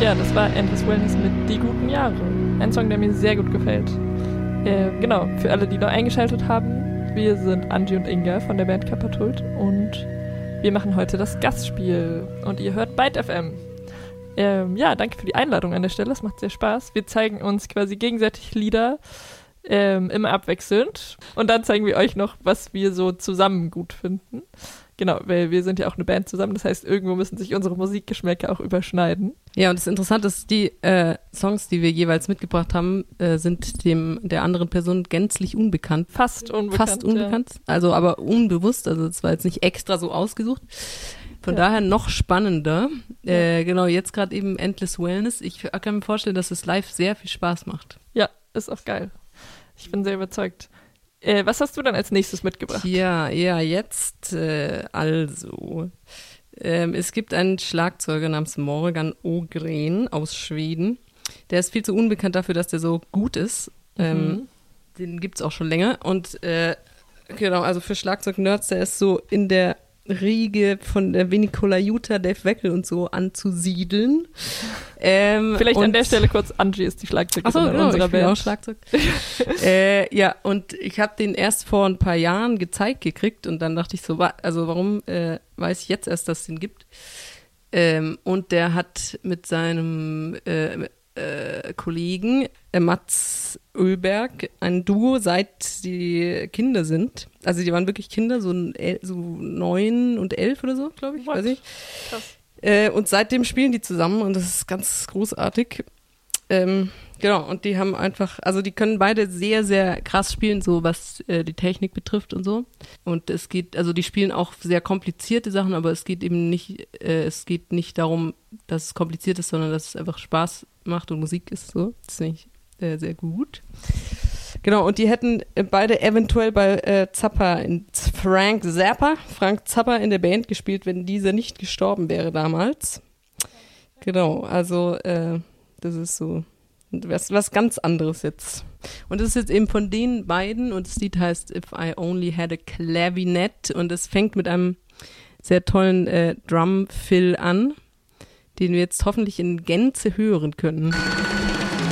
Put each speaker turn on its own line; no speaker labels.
Ja, das war Endless Wellness mit Die guten Jahre. Ein Song, der mir sehr gut gefällt. Genau, für alle, die neu eingeschaltet haben, wir sind Angie und Inga von der Band Katapult und wir machen heute das Gastspiel und ihr hört Byte FM. Ja, danke für die Einladung an der Stelle, es macht sehr Spaß. Wir zeigen uns quasi gegenseitig Lieder, immer abwechselnd und dann zeigen wir euch noch, was wir so zusammen gut finden. Genau, weil wir sind ja auch eine Band zusammen, das heißt, irgendwo müssen sich unsere Musikgeschmäcker auch überschneiden.
Ja, und das Interessante ist, die Songs, die wir jeweils mitgebracht haben, sind der anderen Person gänzlich unbekannt.
Fast unbekannt.
Ja. Also aber unbewusst, also es war jetzt nicht extra so ausgesucht. Von daher noch spannender. Genau, jetzt gerade eben Endless Wellness. Ich kann mir vorstellen, dass es live sehr viel Spaß macht.
Ja, ist auch geil. Ich bin sehr überzeugt. Was hast du dann als nächstes mitgebracht?
Ja, jetzt also. Es gibt einen Schlagzeuger namens Morgan Ågren aus Schweden. Der ist viel zu unbekannt dafür, dass der so gut ist. Den gibt's auch schon länger. Und genau, also für Schlagzeug-Nerds, der ist so in der Riege von der Vinicola Jutta, Dave Weckel und so anzusiedeln.
Vielleicht an der Stelle kurz, Angie ist die Schlagzeugerin
genau,
unserer
ich
Band.
Auch Schlagzeug. Ja, und ich habe den erst vor ein paar Jahren gezeigt gekriegt und dann dachte ich so, also warum weiß ich jetzt erst, dass es den gibt? Und der hat mit seinem Kollegen Mats Öberg ein Duo, seit die Kinder sind. Also die waren wirklich Kinder, so 9 und 11 oder so, glaube ich. Weiß ich. Krass. Und seitdem spielen die zusammen und das ist ganz großartig. Genau, und die haben einfach, also die können beide sehr, sehr krass spielen, so was die Technik betrifft und so. Und es geht, also die spielen auch sehr komplizierte Sachen, aber es geht eben nicht, darum, dass es kompliziert ist, sondern dass es einfach Spaß macht und Musik ist so. Das finde ich sehr gut. Genau, und die hätten beide eventuell bei Frank Zappa in der Band gespielt, wenn dieser nicht gestorben wäre damals. Genau, also das ist so was ganz anderes jetzt. Und das ist jetzt eben von den beiden und das Lied heißt If I Only Had a Clavinet und es fängt mit einem sehr tollen Drum-Fill an, den wir jetzt hoffentlich in Gänze hören können.